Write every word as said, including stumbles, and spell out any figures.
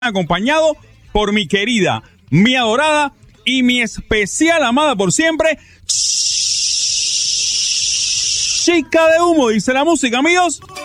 acompañado por mi querida, mi adorada y mi especial amada por siempre, Chica de Humo, dice la música, amigos.